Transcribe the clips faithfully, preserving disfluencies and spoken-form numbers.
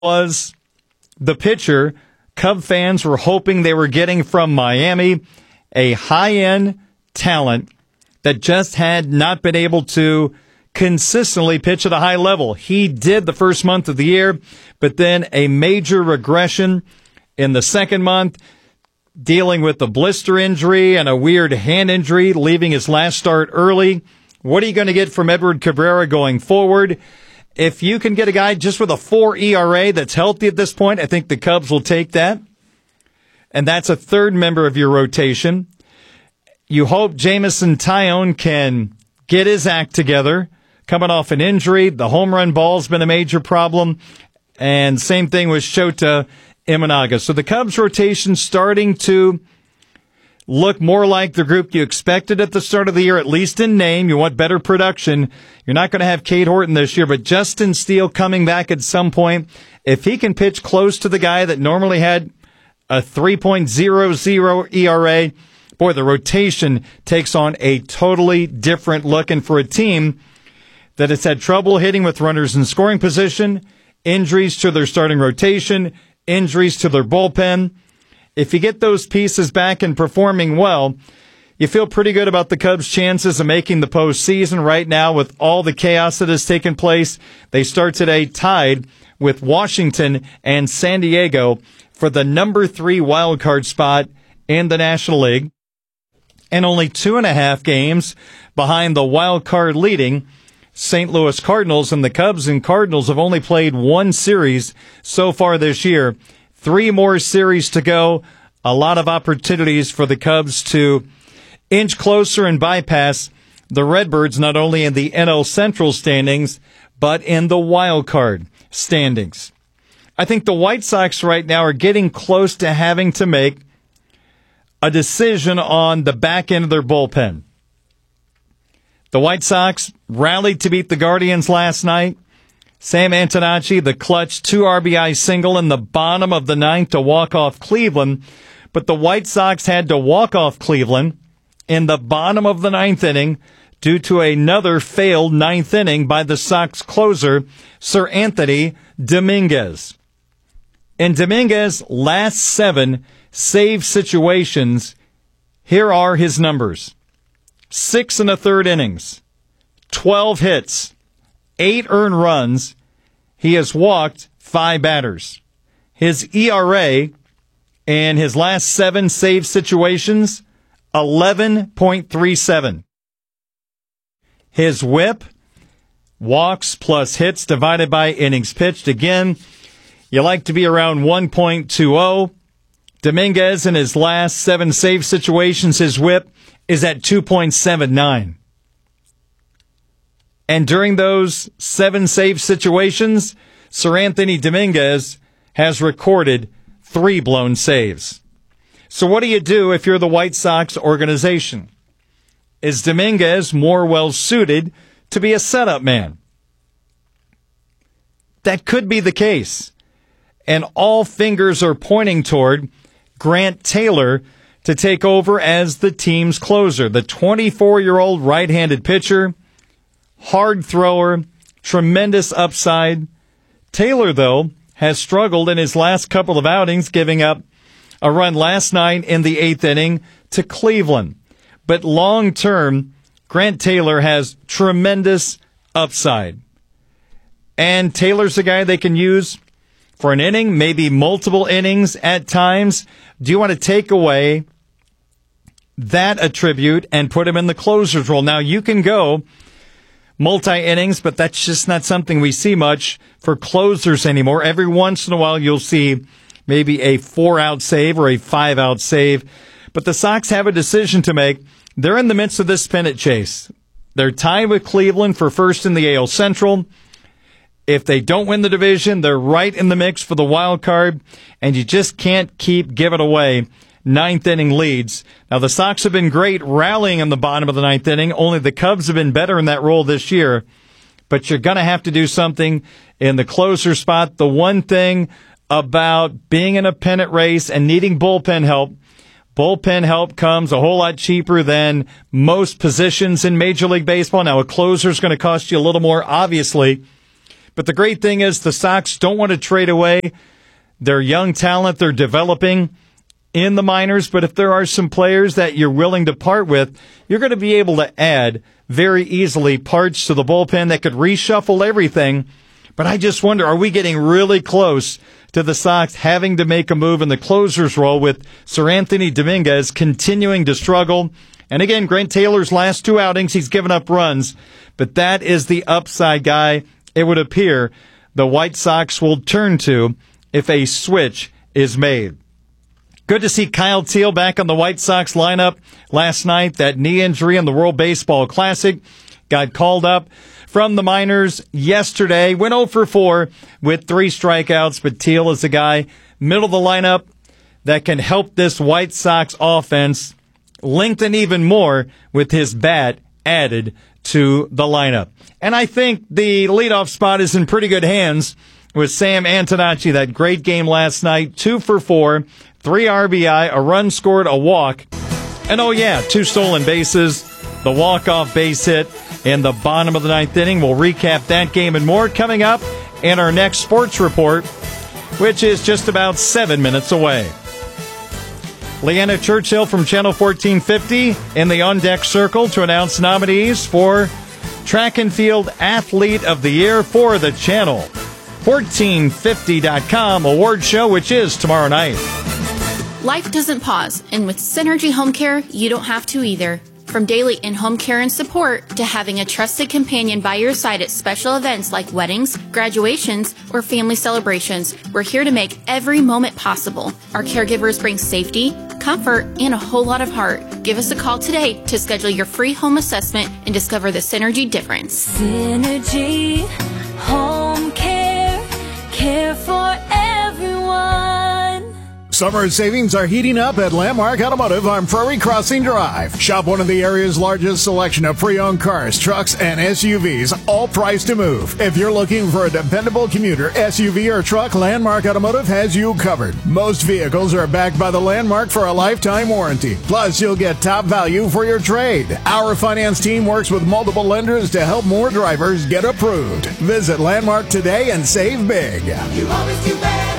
was the pitcher Cub fans were hoping they were getting from Miami, a high-end talent that just had not been able to consistently pitch at a high level. He did the first month of the year, but then a major regression in the second month, dealing with the blister injury and a weird hand injury, leaving his last start early. What are you going to get from Edward Cabrera going forward? If you can get a guy just with a four E R A that's healthy at this point, I think the Cubs will take that. And that's a third member of your rotation. You hope Jameson Taillon can get his act together, coming off an injury. The home run ball's been a major problem. And same thing with Shota Imanaga. So the Cubs rotation starting to look more like the group you expected at the start of the year, at least in name. You want better production. You're not going to have Cade Horton this year, but Justin Steele coming back at some point. If he can pitch close to the guy that normally had a three point oh oh E R A, boy, the rotation takes on a totally different look. And for a team that has had trouble hitting with runners in scoring position, injuries to their starting rotation, injuries to their bullpen, if you get those pieces back and performing well, you feel pretty good about the Cubs' chances of making the postseason. Right now, with all the chaos that has taken place, they start today tied with Washington and San Diego for the number three wild card spot in the National League, and only two and a half games behind the wild card leading Saint Louis Cardinals. And the Cubs and Cardinals have only played one series so far this year. Three more series to go. A lot of opportunities for the Cubs to inch closer and bypass the Redbirds, not only in the N L Central standings, but in the wild card standings. I think the White Sox right now are getting close to having to make a decision on the back end of their bullpen. The White Sox rallied to beat the Guardians last night. Sam Antonacci, the clutch two R B I single in the bottom of the ninth to walk off Cleveland. But the White Sox had to walk off Cleveland in the bottom of the ninth inning due to another failed ninth inning by the Sox closer, Sir Anthony Dominguez. In Dominguez's last seven save situations, here are his numbers. Six and a third innings, twelve hits, eight earned runs. He has walked five batters. His E R A in his last seven save situations, eleven point three seven. His whip, walks plus hits divided by innings pitched. Again, you like to be around one point two oh. Dominguez in his last seven save situations, his whip is at two point seven nine. And during those seven save situations, Sir Anthony Dominguez has recorded three blown saves. So what do you do if you're the White Sox organization? Is Dominguez more well-suited to be a setup man? That could be the case. And all fingers are pointing toward Grant Taylor to take over as the team's closer. The twenty-four-year-old right-handed pitcher, hard thrower, tremendous upside. Taylor, though, has struggled in his last couple of outings, giving up a run last night in the eighth inning to Cleveland. But long-term, Grant Taylor has tremendous upside. And Taylor's a guy they can use for an inning, maybe multiple innings at times. Do you want to take away that attribute and put him in the closer's role? Now, you can go multi-innings, but that's just not something we see much for closers anymore. Every once in a while, you'll see maybe a four-out save or a five-out save. But the Sox have a decision to make. They're in the midst of this pennant chase. They're tied with Cleveland for first in the A L Central. If they don't win the division, they're right in the mix for the wild card, and you just can't keep giving away ninth inning leads. Now, the Sox have been great rallying in the bottom of the ninth inning. Only the Cubs have been better in that role this year. But you're going to have to do something in the closer spot. The one thing about being in a pennant race and needing bullpen help, bullpen help comes a whole lot cheaper than most positions in Major League Baseball. Now, a closer is going to cost you a little more, obviously, But the great thing is the Sox don't want to trade away their young talent they're developing in the minors. But if there are some players that you're willing to part with, you're going to be able to add very easily parts to the bullpen that could reshuffle everything. But I just wonder, are we getting really close to the Sox having to make a move in the closer's role with Sir Anthony Dominguez continuing to struggle? And again, Grant Taylor's last two outings, he's given up runs. But that is the upside guy, it would appear, the White Sox will turn to if a switch is made. Good to see Kyle Teel back on the White Sox lineup last night. That knee injury in the World Baseball Classic got called up from the minors yesterday. Went oh for four with three strikeouts, but Teel is a guy middle of the lineup that can help this White Sox offense lengthen even more with his bat added to the lineup. And I think the leadoff spot is in pretty good hands with Sam Antonacci. That great game last night, two for four, three R B I, a run scored, a walk, and oh yeah, two stolen bases, the walk-off base hit in the bottom of the ninth inning. We'll recap that game and more coming up in our next sports report, which is just about seven minutes away. Leanna Churchill from Channel fourteen fifty in the on-deck circle to announce nominees for Track and Field Athlete of the Year for the Channel fourteen fifty dot com award show, which is tomorrow night. Life doesn't pause, and with Synergy Home Care, you don't have to either. From daily in-home care and support to having a trusted companion by your side at special events like weddings, graduations, or family celebrations, we're here to make every moment possible. Our caregivers bring safety, comfort, and a whole lot of heart. Give us a call today to schedule your free home assessment and discover the Synergy difference. Synergy Home Care, care for everyone. Summer savings are heating up at Landmark Automotive on Prairie Crossing Drive. Shop one of the area's largest selection of pre-owned cars, trucks, and S U Vs, all priced to move. If you're looking for a dependable commuter, S U V, or truck, Landmark Automotive has you covered. Most vehicles are backed by the Landmark for a lifetime warranty. Plus, you'll get top value for your trade. Our finance team works with multiple lenders to help more drivers get approved. Visit Landmark today and save big. You always do better.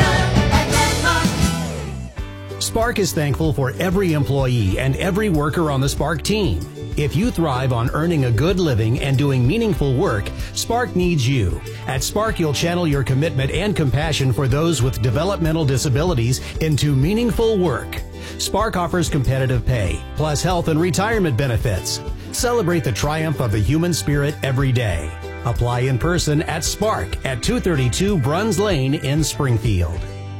Spark is thankful for every employee and every worker on the Spark team. If you thrive on earning a good living and doing meaningful work, Spark needs you. At Spark, you'll channel your commitment and compassion for those with developmental disabilities into meaningful work. Spark offers competitive pay, plus health and retirement benefits. Celebrate the triumph of the human spirit every day. Apply in person at Spark at two thirty-two Bruns Lane in Springfield.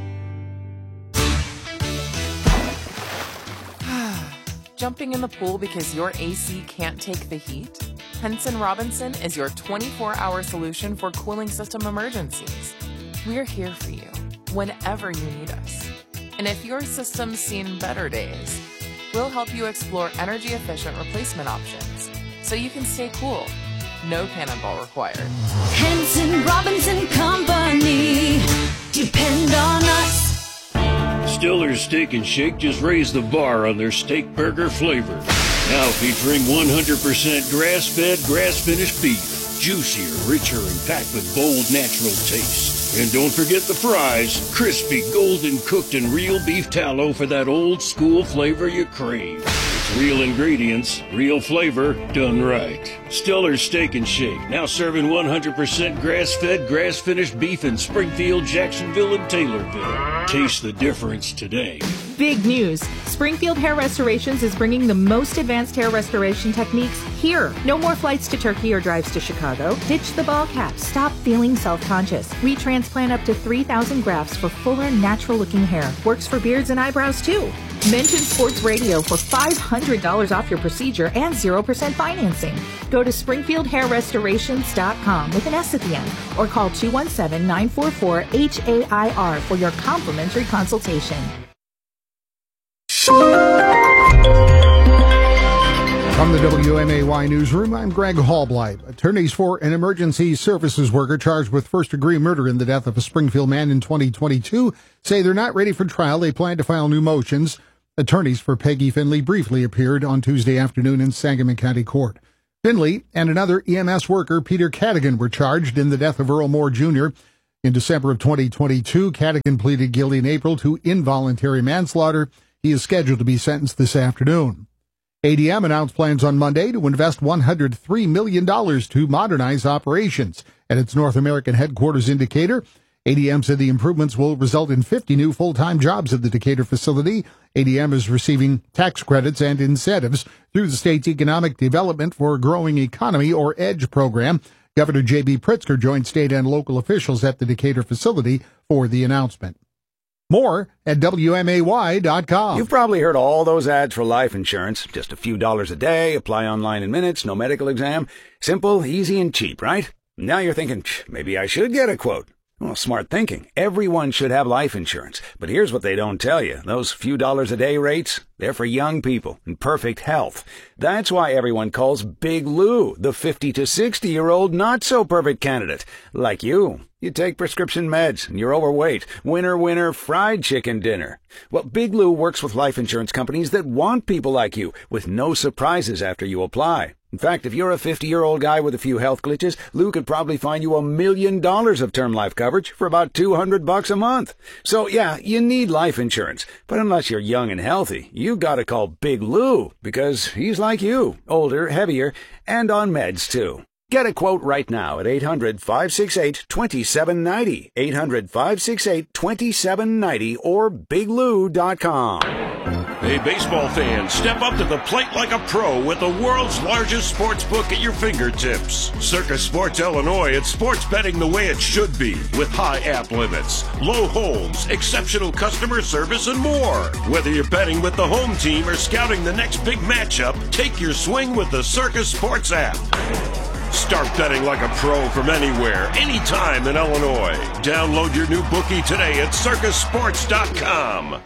Jumping in the pool because your A C can't take the heat? Henson Robinson is your twenty-four hour solution for cooling system emergencies. We're here for you whenever you need us. And if your system's seen better days, we'll help you explore energy-efficient replacement options so you can stay cool. No cannonball required. Henson Robinson Company. Depend on us. Stiller's Steak and Shake just raised the bar on their steak burger flavor. Now featuring one hundred percent grass-fed, grass-finished beef. Juicier, richer, and packed with bold, natural taste. And don't forget the fries. Crispy, golden cooked, and real beef tallow for that old-school flavor you crave. It's real ingredients, real flavor, done right. Stiller's Steak and Shake, now serving one hundred percent grass-fed, grass-finished beef in Springfield, Jacksonville, and Taylorville. Taste the difference today. Big news! Springfield Hair Restorations is bringing the most advanced hair restoration techniques here. No more flights to Turkey or drives to Chicago. Ditch the ball cap. Stop feeling self-conscious. We transplant up to three thousand grafts for fuller, natural-looking hair. Works for beards and eyebrows, too. Mention Sports Radio for five hundred dollars off your procedure and zero percent financing. Go to springfield hair restorations dot com with an S at the end or call two one seven, nine four four, H A I R for your complimentary consultation. From the W M A Y Newsroom, I'm Greg Hallblight. Attorneys for an emergency services worker charged with first-degree murder in the death of a Springfield man in twenty twenty-two say they're not ready for trial. They plan to file new motions. Attorneys for Peggy Finley briefly appeared on Tuesday afternoon in Sangamon County Court. Finley and another E M S worker, Peter Cadigan, were charged in the death of Earl Moore Junior In December of twenty twenty-two, Cadigan pleaded guilty in April to involuntary manslaughter. He is scheduled to be sentenced this afternoon. A D M announced plans on Monday to invest one hundred three million dollars to modernize operations at its North American headquarters in Decatur. A D M said the improvements will result in fifty new full-time jobs at the Decatur facility. A D M is receiving tax credits and incentives through the state's Economic Development for a Growing Economy, or EDGE program. Governor J B Pritzker joined state and local officials at the Decatur facility for the announcement. More at W M A Y dot com. You've probably heard all those ads for life insurance. Just a few dollars a day, apply online in minutes, no medical exam. Simple, easy, and cheap, right? Now you're thinking, maybe I should get a quote. Well, smart thinking. Everyone should have life insurance. But here's what they don't tell you. Those few dollars a day rates, they're for young people in perfect health. That's why everyone calls Big Lou the fifty to sixty-year-old not-so-perfect candidate. Like you. You take prescription meds, and you're overweight. Winner, winner, fried chicken dinner. Well, Big Lou works with life insurance companies that want people like you, with no surprises after you apply. In fact, if you're a fifty-year-old guy with a few health glitches, Lou could probably find you a million dollars of term life coverage for about two hundred bucks a month. So, yeah, you need life insurance. But unless you're young and healthy, you gotta call Big Lou, because he's like you, older, heavier, and on meds, too. Get a quote right now at eight hundred, five six eight, two seven nine zero, eight hundred, five six eight, two seven nine zero, or big lou dot com. Hey, baseball fans, step up to the plate like a pro with the world's largest sports book at your fingertips. Circus Sports Illinois, it's sports betting the way it should be, with high app limits, low holds, exceptional customer service, and more. Whether you're betting with the home team or scouting the next big matchup, take your swing with the Circus Sports app. Start betting like a pro from anywhere, anytime in Illinois. Download your new bookie today at circus sports dot com.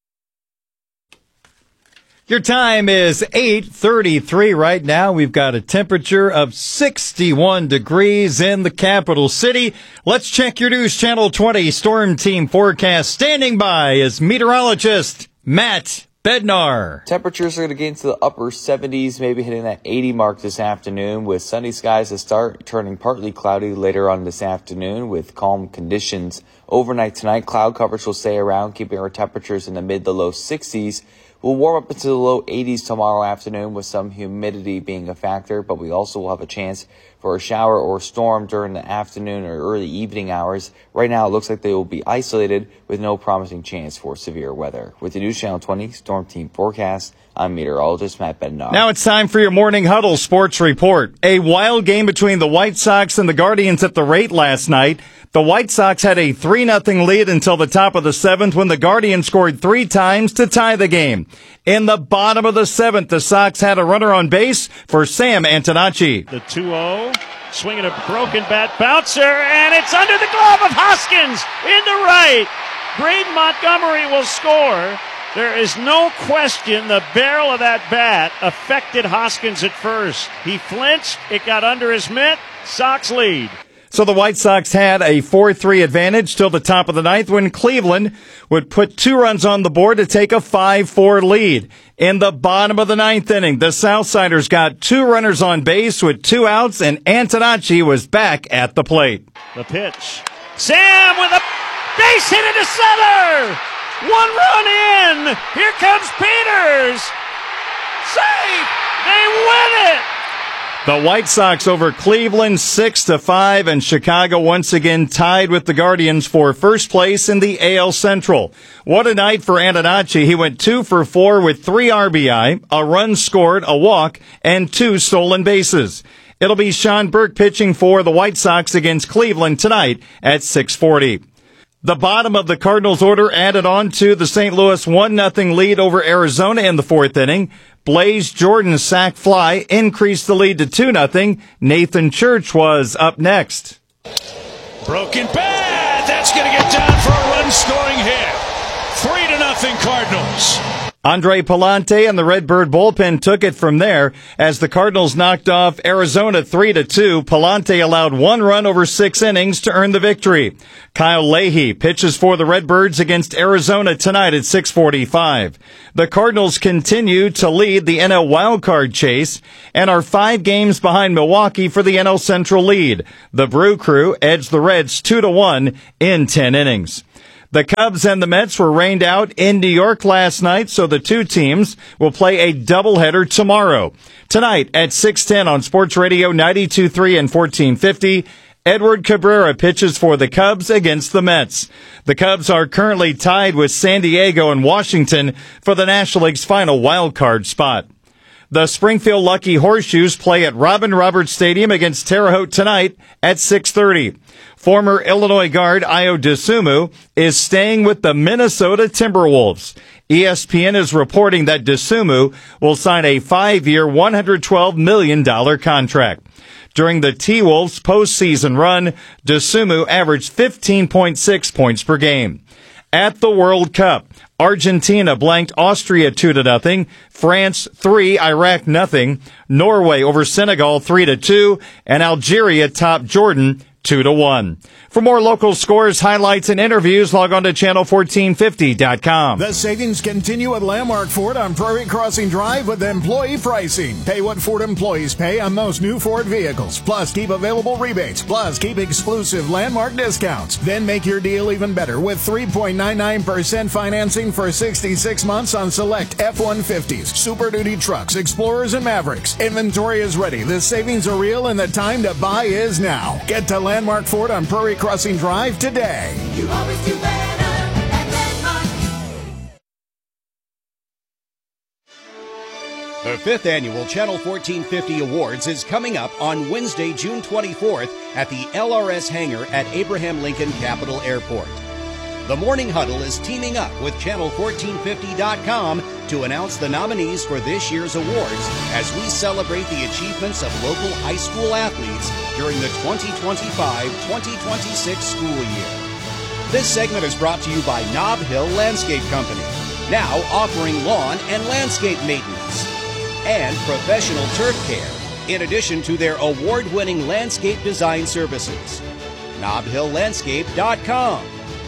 Your time is eight thirty-three right now. We've got a temperature of sixty-one degrees in the capital city. Let's check your News Channel twenty Storm Team forecast. Standing by is meteorologist Matt Bednar. Temperatures are going to get into the upper seventies, maybe hitting that eighty mark this afternoon, with sunny skies to start, turning partly cloudy later on this afternoon with calm conditions. Overnight tonight, cloud coverage will stay around, keeping our temperatures in the mid to low sixties. We'll warm up into the low eighties tomorrow afternoon with some humidity being a factor, but we also will have a chance for a shower or storm during the afternoon or early evening hours. Right now, it looks like they will be isolated with no promising chance for severe weather. With the News Channel twenty Storm Team forecast, I'm meteorologist Matt Bednar. Now it's time for your Morning Huddle Sports Report. A wild game between the White Sox and the Guardians at the rate last night. The White Sox had a three nothing lead until the top of the seventh when the Guardians scored three times to tie the game. In the bottom of the seventh, the Sox had a runner on base for Sam Antonacci. The two oh, swinging a broken bat bouncer, and it's under the glove of Hoskins in the right. Braden Montgomery will score. There is no question the barrel of that bat affected Hoskins at first. He flinched, it got under his mitt, Sox lead. So the White Sox had a four three advantage till the top of the ninth when Cleveland would put two runs on the board to take a five four lead. In the bottom of the ninth inning, the Southsiders got two runners on base with two outs, and Antonacci was back at the plate. The pitch. Sam with a base hit into center! One run in! Here comes Peters! Safe! They win it! The White Sox over Cleveland six to five, and Chicago once again tied with the Guardians for first place in the A L Central. What a night for Antonacci. He went two for four with three R B I, a run scored, a walk, and two stolen bases. It'll be Sean Burke pitching for the White Sox against Cleveland tonight at six forty. The bottom of the Cardinals order added on to the Saint Louis one nothing lead over Arizona in the fourth inning. Blaze Jordan's sac fly increased the lead to two nothing. Nathan Church was up next. Broken bat! That's going to get down for a run-scoring hit. Three to nothing Cardinals. Andre Palante and the Redbird bullpen took it from there as the Cardinals knocked off Arizona three to two. Palante allowed one run over six innings to earn the victory. Kyle Leahy pitches for the Redbirds against Arizona tonight at six forty-five. The Cardinals continue to lead the N L wildcard chase and are five games behind Milwaukee for the N L Central lead. The Brew Crew edged the Reds two to one in ten innings. The Cubs and the Mets were rained out in New York last night, so the two teams will play a doubleheader tomorrow. Tonight at six ten on Sports Radio ninety-two point three and fourteen fifty, Edward Cabrera pitches for the Cubs against the Mets. The Cubs are currently tied with San Diego and Washington for the National League's final wild card spot. The Springfield Lucky Horseshoes play at Robin Roberts Stadium against Terre Haute tonight at six thirty. Former Illinois guard Io DeSumo is staying with the Minnesota Timberwolves. E S P N is reporting that DeSumo will sign a five-year, one hundred twelve million dollars contract. During the T-Wolves postseason run, DeSumo averaged fifteen point six points per game. At the World Cup, Argentina blanked Austria two to nothing, France three, Iraq nothing, Norway over Senegal three to two, and Algeria topped Jordan two to one. For more local scores, highlights, and interviews, log on to channel fourteen fifty dot com. The savings continue at Landmark Ford on Prairie Crossing Drive with employee pricing. Pay what Ford employees pay on most new Ford vehicles. Plus, keep available rebates. Plus, keep exclusive Landmark discounts. Then make your deal even better with three point nine nine percent financing for sixty-six months on select F one fifties, Super Duty trucks, Explorers, and Mavericks. Inventory is ready. The savings are real, and the time to buy is now. Get to Landmark Ford on Prairie Crossing Drive today. You always do better at Landmark. The fifth annual Channel fourteen fifty Awards is coming up on Wednesday, June twenty-fourth at the L R S hangar at Abraham Lincoln Capital Airport. The Morning Huddle is teaming up with channel fourteen fifty dot com to announce the nominees for this year's awards as we celebrate the achievements of local high school athletes during the twenty twenty-five twenty twenty-six school year. This segment is brought to you by Nob Hill Landscape Company, now offering lawn and landscape maintenance, and Professional Turf Care, in addition to their award-winning landscape design services. nob hill landscape dot com.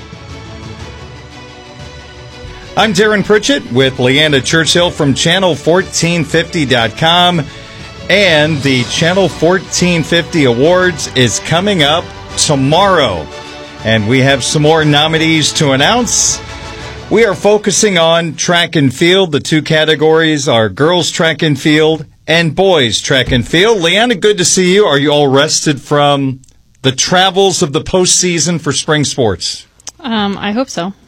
I'm Darren Pritchett with Leanna Churchill from channel fourteen fifty dot com, and the Channel fourteen fifty Awards is coming up tomorrow, and we have some more nominees to announce. We are focusing on track and field. The two categories are girls track and field and boys track and field. Leanna, good to see you. Are you all rested from the travels of the postseason for spring sports? Um, I hope so.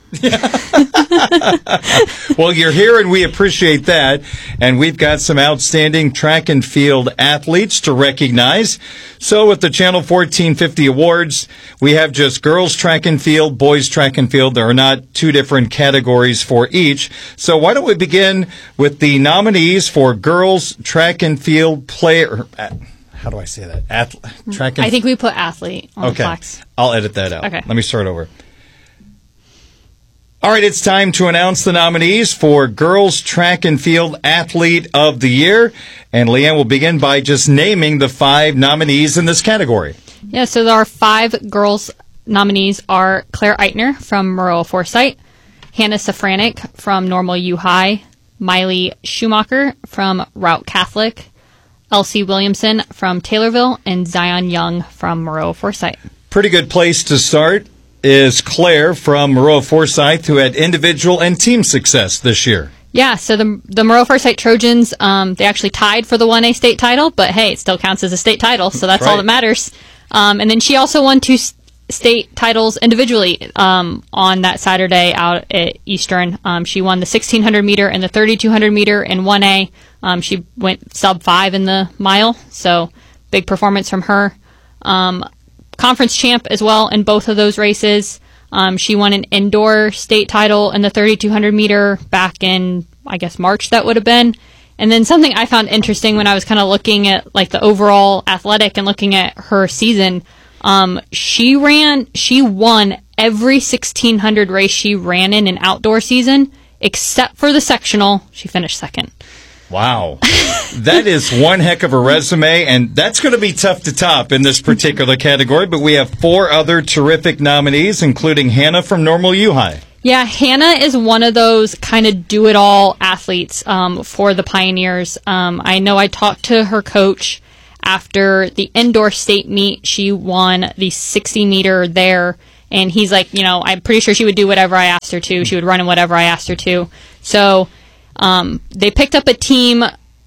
Well, you're here, and we appreciate that. And we've got some outstanding track and field athletes to recognize. So with the Channel fourteen fifty Awards, we have just girls track and field, boys track and field. There are not two different categories for each. So why don't we begin with the nominees for girls track and field player. How do I say that? Ath- track and I think we put athlete on okay. the plaques. I'll edit that out. Okay. Let me start over. All right, it's time to announce the nominees for Girls Track and Field Athlete of the Year. And Leanne will begin by just naming the five nominees in this category. Yeah, so our five girls nominees are Claire Eitner from Maroa Foresight, Hannah Safranek from Normal U High, Miley Schumacher from Route Catholic, Elsie Williamson from Taylorville, and Zion Young from Maroa Foresight. Pretty good place to start is Claire from Maroa Forsyth, who had individual and team success this year. Yeah, so the the Maroa Foresight Trojans, um, they actually tied for the one A state title, but hey, it still counts as a state title, so that's right. all that matters. Um, and then she also won two s- state titles individually um, on that Saturday out at Eastern. Um, she won the sixteen hundred meter and the thirty-two hundred meter in one A. Um, she went sub five in the mile, so big performance from her. Um, Conference champ as well in both of those races. Um, she won an indoor state title in the thirty-two hundred meter back in, I guess, March that would have been. And then something I found interesting when I was kind of looking at like the overall athletic and looking at her season, um, she ran, she won every sixteen hundred race she ran in an outdoor season except for the sectional. She finished second. Wow. That is one heck of a resume, and that's going to be tough to top in this particular category, but we have four other terrific nominees, including Hannah from Normal U-High. Yeah, Hannah is one of those kind of do-it-all athletes um, for the Pioneers. Um, I know I talked to her coach after the indoor state meet. She won the sixty meter there, and he's like, you know, I'm pretty sure she would do whatever I asked her to. She would run in whatever I asked her to. So um, they picked up a team,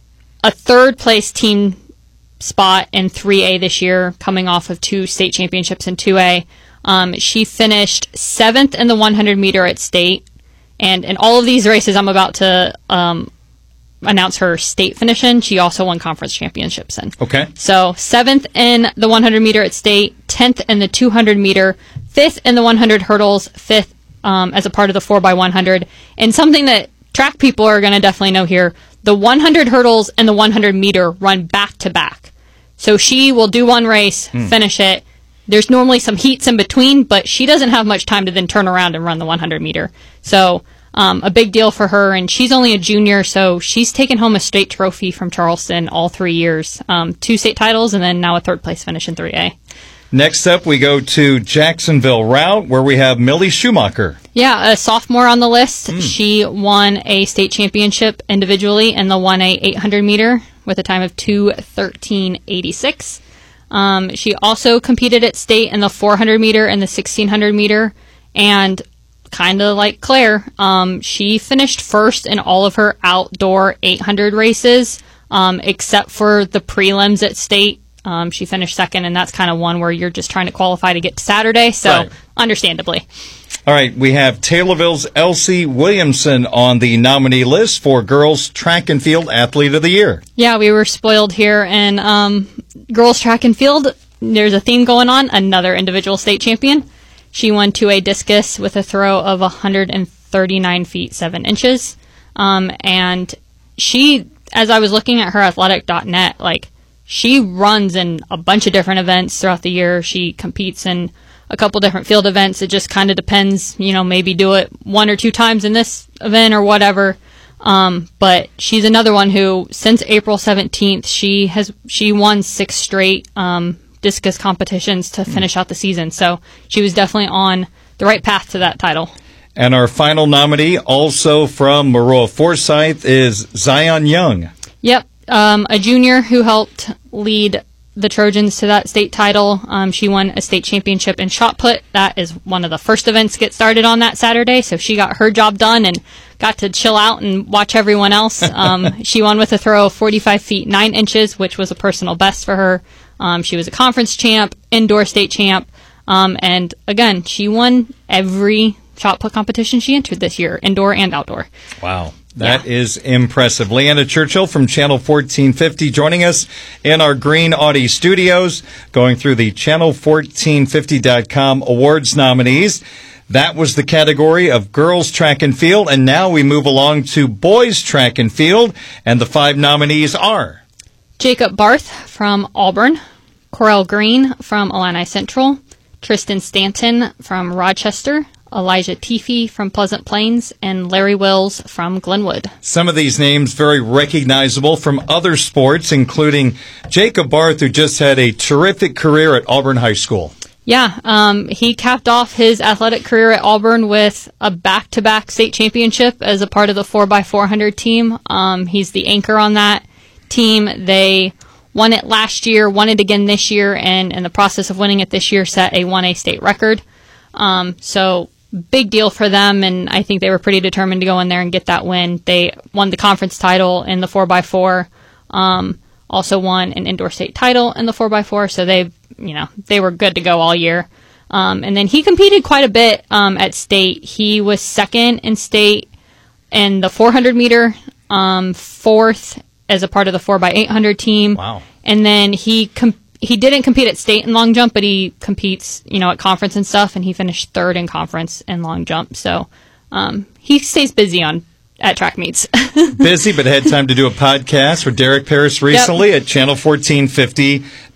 a third-place team spot in three A this year, coming off of two state championships in two A. Um, she finished seventh in the one hundred meter at state, and in all of these races I'm about to um, announce her state finish in, she also won conference championships in. Okay. So seventh in the one hundred meter at state, tenth in the two hundred meter, fifth in the one hundred hurdles, fifth um, as a part of the four by one hundred. And something that track people are going to definitely know here, the one hundred hurdles and the one hundred meter run back to back. So she will do one race, mm. finish it. There's normally some heats in between, but she doesn't have much time to then turn around and run the one hundred meter. So um, a big deal for her, and she's only a junior, so she's taken home a state trophy from Charleston all three years. Um, two state titles, and then now a third place finish in three A. Next up, we go to Jacksonville Route, where we have Millie Schumacher. Yeah, a sophomore on the list. Mm. She won a state championship individually in the one A eight hundred meter with a time of two thirteen eighty-six. Um, she also competed at state in the four hundred meter and the sixteen hundred meter, and kind of like Claire, um, she finished first in all of her outdoor eight hundred races, um, except for the prelims at state. Um, she finished second, and that's kind of one where you're just trying to qualify to get to Saturday, so right. Understandably. All right, we have Taylorville's Elsie Williamson on the nominee list for Girls Track and Field Athlete of the Year. Yeah, we were spoiled here, and um, girls track and field, there's a theme going on, another individual state champion. She won two A discus with a throw of one hundred thirty-nine feet, seven inches. Um, and she, as I was looking at her athletic dot net, like, she runs in a bunch of different events throughout the year. She competes in a couple different field events. It just kind of depends, you know, maybe do it one or two times in this event or whatever. Um, but she's another one who, since April seventeenth, she has she won six straight um, discus competitions to finish out the season. So she was definitely on the right path to that title. And our final nominee, also from Maroa Forsyth, is Zion Young. Yep, um, a junior who helped lead the Trojans to that state title. Um, she won a state championship in shot put. That is one of the first events to get started on that Saturday, so she got her job done and got to chill out and watch everyone else. Um, she won with a throw of forty-five feet, nine inches, which was a personal best for her. Um, she was a conference champ, indoor state champ, um, and again, she won every shot put competition she entered this year, indoor and outdoor. Wow. That yeah. is impressive. Leanna Churchill from Channel fourteen fifty joining us in our Green Audi studios, going through the channel fourteen fifty dot com awards nominees. That was the category of girls track and field, and now we move along to boys track and field, and the five nominees are Jacob Barth from Auburn, Corell Green from Illini Central, Tristan Stanton from Rochester, Elijah Teefee from Pleasant Plains, and Larry Wills from Glenwood. Some of these names very recognizable from other sports, including Jacob Barth, who just had a terrific career at Auburn High School. Yeah, um, he capped off his athletic career at Auburn with a back-to-back state championship as a part of the four by four hundred team. Um, he's the anchor on that team. They won it last year, won it again this year, and in the process of winning it this year, set a one A state record. Um, so big deal for them, and I think they were pretty determined to go in there and get that win. They won the conference title in the four by four, um, also won an indoor state title in the four by four, so they, you know, they were good to go all year. Um, and then he competed quite a bit um, at state. He was second in state in the four hundred meter, um, fourth as a part of the four by eight hundred team. Wow. And then he com- he didn't compete at state in long jump, but he competes, you know, at conference and stuff, and he finished third in conference in long jump. So um, he stays busy on at track meets. Busy, but had time to do a podcast for Derek Paris recently yep. at channel fourteen fifty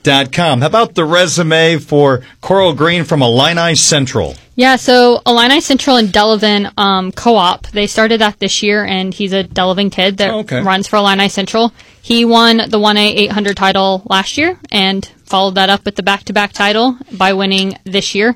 dot com. How about the resume for Coral Green from Illini Central? Yeah, so Illini Central and Delavan um, Co-op, they started that this year, and he's a Delavan kid that Oh, okay. runs for Illini Central. He won the one A eight hundred title last year and followed that up with the back-to-back title by winning this year.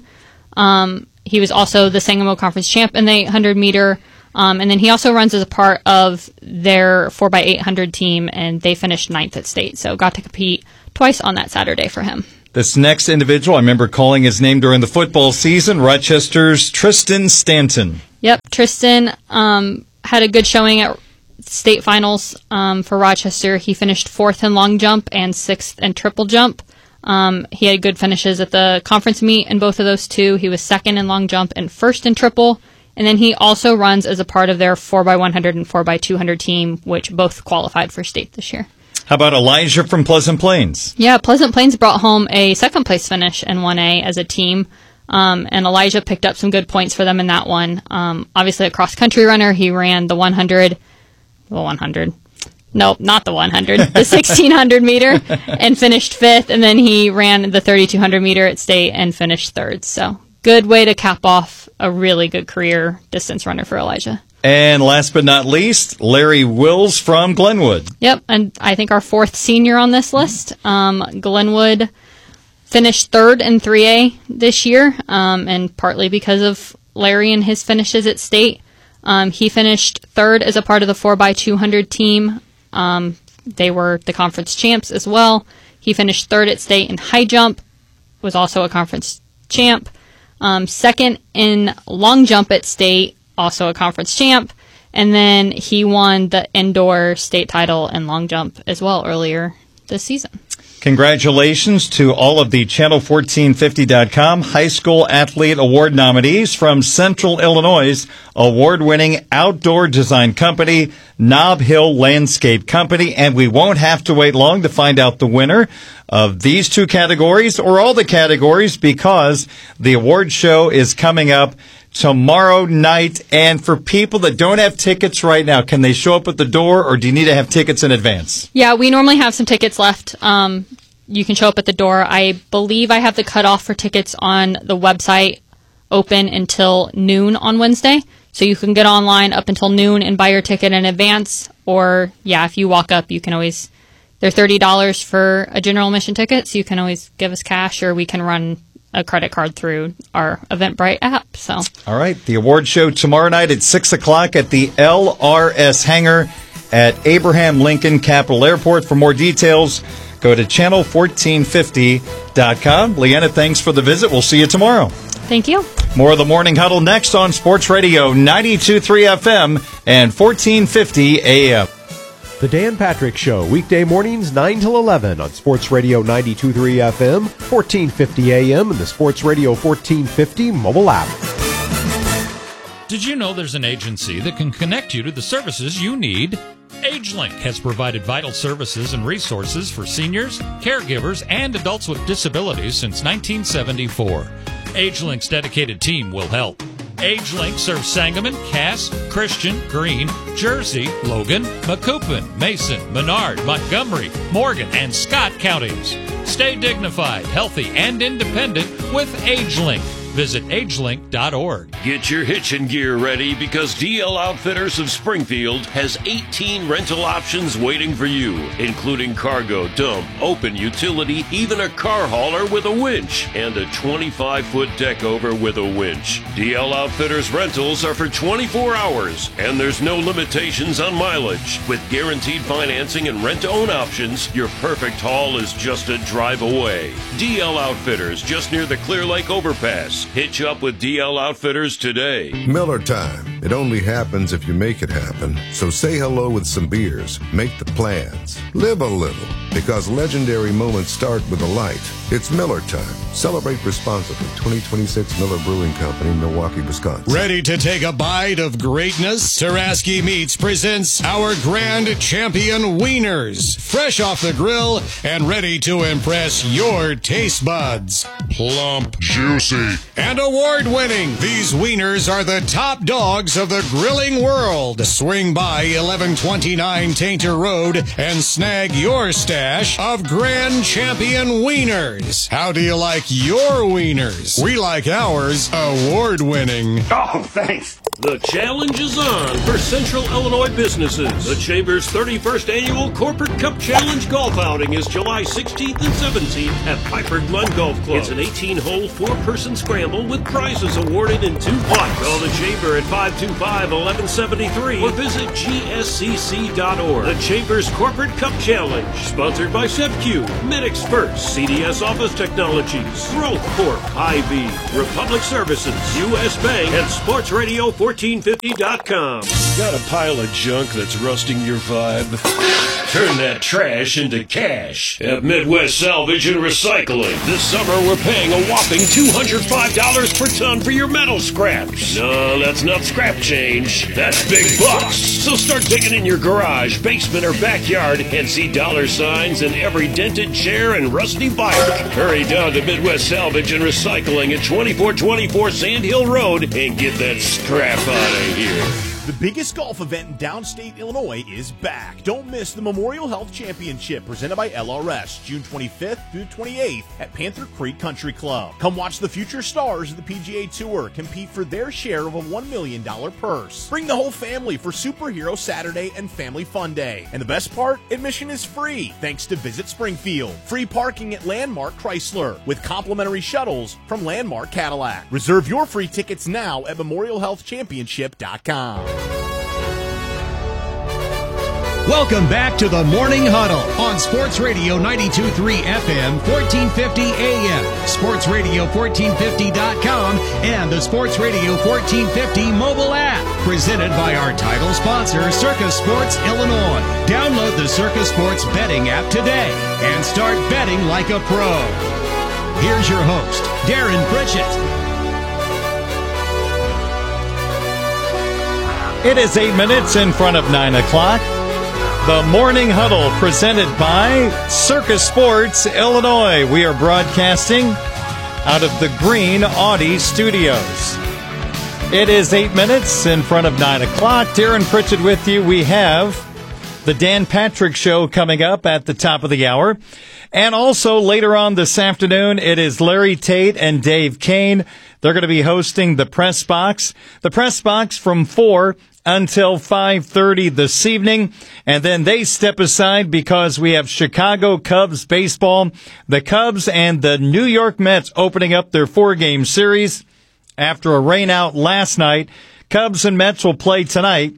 Um, he was also the Sangamo Conference champ in the eight hundred meter, um, and then he also runs as a part of their four by eight hundred team, and they finished ninth at state, so got to compete twice on that Saturday for him. This next individual, I remember calling his name during the football season, Rochester's Tristan Stanton. Yep, Tristan um, had a good showing at state finals um, for Rochester. He finished fourth in long jump and sixth in triple jump. Um, he had good finishes at the conference meet in both of those two. He was second in long jump and first in triple. And then he also runs as a part of their four by one hundred and four by two hundred team, which both qualified for state this year. How about Elijah from Pleasant Plains? Yeah, Pleasant Plains brought home a second place finish in one A as a team. Um, and Elijah picked up some good points for them in that one. Um, obviously a cross country runner. He ran the one hundred, the one hundred. Nope, not the one hundred, the sixteen hundred meter and finished fifth. And then he ran the thirty-two hundred meter at state and finished third. So good way to cap off a really good career distance runner for Elijah. And last but not least, Larry Wills from Glenwood. Yep, and I think our fourth senior on this list. Um, Glenwood finished third in three A this year, um, and partly because of Larry and his finishes at state. Um, he finished third as a part of the four by two hundred team. Um, they were the conference champs as well. He finished third at state in high jump, was also a conference champ. Um, second in long jump at state, also a conference champ. And then he won the indoor state title in long jump as well earlier this season. Congratulations to all of the Channel fourteen fifty dot com High School Athlete Award nominees from Central Illinois' award-winning outdoor design company, Nob Hill Landscape Company. And we won't have to wait long to find out the winner of these two categories or all the categories, because the award show is coming up tomorrow night. And for people that don't have tickets right now, can they show up at the door, or do you need to have tickets in advance? Yeah, we normally have some tickets left. Um, you can show up at the door. I believe I have the cutoff for tickets on the website open until noon on Wednesday. So you can get online up until noon and buy your ticket in advance. Or, yeah, if you walk up, you can always... They're thirty dollars for a general admission ticket, so you can always give us cash, or we can run a credit card through our Eventbrite app. So, all right, the award show tomorrow night at six o'clock at the L R S hangar at Abraham Lincoln Capital Airport. For more details, go to channel fourteen fifty dot com. Leanna, thanks for the visit. We'll see you tomorrow. Thank you. More of the Morning Huddle next on Sports Radio ninety-two point three F M and fourteen fifty A M. The Dan Patrick Show, weekday mornings nine till eleven on Sports Radio ninety-two point three F M, fourteen fifty A M, and the Sports Radio fourteen fifty mobile app. Did you know there's an agency that can connect you to the services you need? AgeLink has provided vital services and resources for seniors, caregivers, and adults with disabilities since nineteen seventy-four. AgeLink's dedicated team will help. AgeLink serves Sangamon, Cass, Christian, Greene, Jersey, Logan, Macoupin, Mason, Menard, Montgomery, Morgan, and Scott counties. Stay dignified, healthy, and independent with AgeLink. Visit agelink dot org. Get your hitching gear ready, because D L Outfitters of Springfield has eighteen rental options waiting for you, including cargo, dump, open utility, even a car hauler with a winch, and a twenty-five foot deck over with a winch. D L Outfitters rentals are for twenty-four hours, and there's no limitations on mileage. With guaranteed financing and rent-to-own options, your perfect haul is just a drive away. D L Outfitters, just near the Clear Lake Overpass. Hitch up with D L Outfitters today. Miller time. It only happens if you make it happen. So say hello with some beers. Make the plans. Live a little. Because legendary moments start with a light. It's Miller time. Celebrate responsibly. twenty twenty-six Miller Brewing Company, Milwaukee, Wisconsin. Ready to take a bite of greatness? Taraski Meats presents our grand champion wieners. Fresh off the grill and ready to impress your taste buds. Plump, juicy, and award-winning. These wieners are the top dogs of the grilling world. Swing by eleven twenty-nine Tainter Road and snag your stash dash of Grand Champion Wieners. How do you like your wieners? We like ours award-winning. Oh, thanks. The challenge is on for Central Illinois businesses. The Chamber's thirty-first Annual Corporate Cup Challenge Golf Outing is July sixteenth and seventeenth at Piper Glen Golf Club. It's an eighteen-hole, four-person scramble with prizes awarded in two blocks. Call the Chamber at five two five, one one seven three or visit G S C C dot org. The Chamber's Corporate Cup Challenge, sponsored by SevQ, Minix First, C D S Office Technologies, Growth Corp, Hy-Vee, Republic Services, U S Bank, and Sports Radio fourteen fifty dot com. Got a pile of junk that's rusting your vibe? Turn that trash into cash at Midwest Salvage and Recycling. This summer, we're paying a whopping two hundred five dollars per ton for your metal scraps. No, that's not scrap change. That's big bucks. So start digging in your garage, basement, or backyard and see dollar signs in every dented chair and rusty bike. Hurry down to Midwest Salvage and Recycling at twenty-four twenty-four Sand Hill Road and get that scrap out of here. The biggest golf event in downstate Illinois is back. Don't miss the Memorial Health Championship presented by L R S, June twenty-fifth through twenty-eighth at Panther Creek Country Club. Come watch the future stars of the P G A Tour compete for their share of a one million dollars purse. Bring the whole family for Superhero Saturday and Family Fun Day. And the best part, admission is free thanks to Visit Springfield. Free parking at Landmark Chrysler with complimentary shuttles from Landmark Cadillac. Reserve your free tickets now at memorial health championship dot com. Welcome back to the Morning Huddle on Sports Radio ninety-two point three F M, fourteen fifty A M, sports radio fourteen fifty dot com, and the Sports Radio fourteen fifty mobile app. Presented by our title sponsor, Circus Sports Illinois. Download the Circus Sports betting app today and start betting like a pro. Here's your host, Darren Pritchett. It is eight minutes in front of nine o'clock. The Morning Huddle presented by Circus Sports Illinois. We are broadcasting out of the Green Audi Studios. It is eight minutes in front of nine o'clock. Darren Pritchett with you. We have the Dan Patrick Show coming up at the top of the hour. And also later on this afternoon, it is Larry Tate and Dave Kane. They're going to be hosting the Press Box. The Press Box from four until five thirty this evening. And then they step aside because we have Chicago Cubs baseball. The Cubs and the New York Mets opening up their four-game series after a rainout last night. Cubs and Mets will play tonight.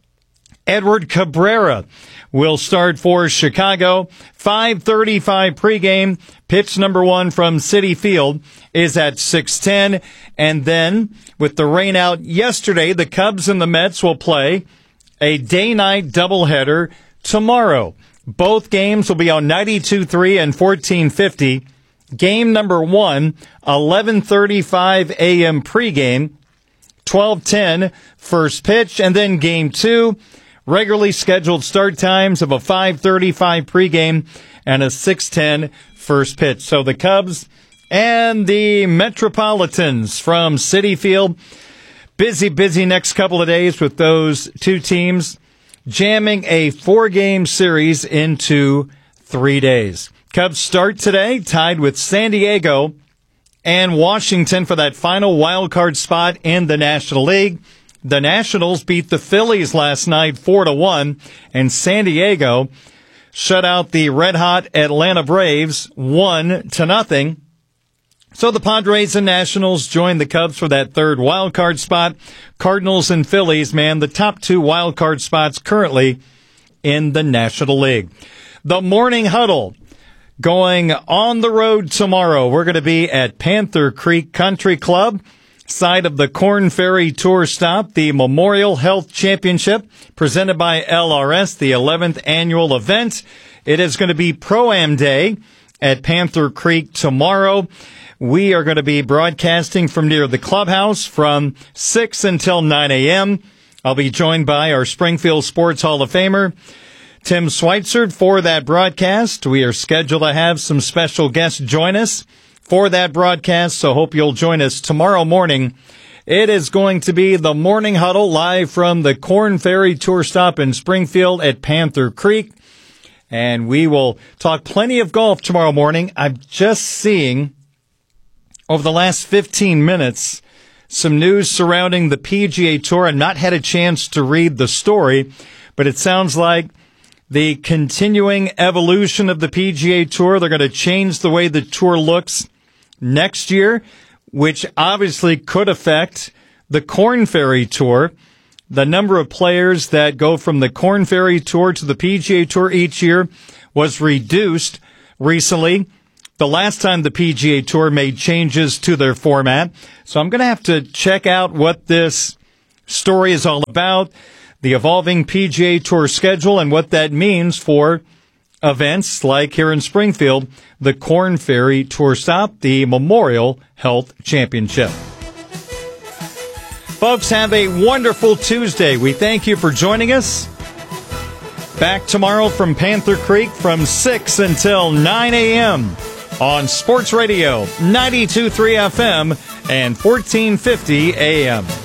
Edward Cabrera will start for Chicago. five thirty-five pregame. Pitch number one from Citi Field is at six ten. And then, with the rain out yesterday, the Cubs and the Mets will play a day-night doubleheader tomorrow. Both games will be on ninety-two point three and fourteen fifty. Game number one, eleven thirty-five a m pregame, twelve ten first pitch, and then game two, regularly scheduled start times of a five thirty-five pregame and a six ten first pitch. So the Cubs and the Metropolitans from Citi Field, busy, busy next couple of days with those two teams, jamming a four-game series into three days. Cubs start today, tied with San Diego and Washington for that final wild card spot in the National League. The Nationals beat the Phillies last night four to one, and San Diego shut out the red-hot Atlanta Braves one to nothing. So the Padres and Nationals join the Cubs for that third wild card spot. Cardinals and Phillies, man, the top two wild card spots currently in the National League. The Morning Huddle going on the road tomorrow. We're going to be at Panther Creek Country Club, side of the Corn Ferry Tour stop, the Memorial Health Championship presented by L R S, the eleventh annual event. It is going to be Pro-Am Day at Panther Creek tomorrow. We are going to be broadcasting from near the clubhouse from six until nine a m I'll be joined by our Springfield Sports Hall of Famer, Tim Schweitzer, for that broadcast. We are scheduled to have some special guests join us for that broadcast, so hope you'll join us tomorrow morning. It is going to be the Morning Huddle live from the Corn Ferry Tour stop in Springfield at Panther Creek. And we will talk plenty of golf tomorrow morning. I'm just seeing, over the last fifteen minutes, some news surrounding the P G A Tour. I've not had a chance to read the story, but it sounds like the continuing evolution of the P G A Tour, they're going to change the way the tour looks next year, which obviously could affect the Korn Ferry Tour. The number of players that go from the Korn Ferry Tour to the P G A Tour each year was reduced recently. The last time the P G A Tour made changes to their format. So I'm going to have to check out what this story is all about, the evolving P G A Tour schedule, and what that means for events like here in Springfield, the Korn Ferry Tour Stop, the Memorial Health Championship. Folks, have a wonderful Tuesday. We thank you for joining us. Back tomorrow from Panther Creek from six until nine a.m. on Sports Radio ninety-two point three F M and fourteen fifty A M.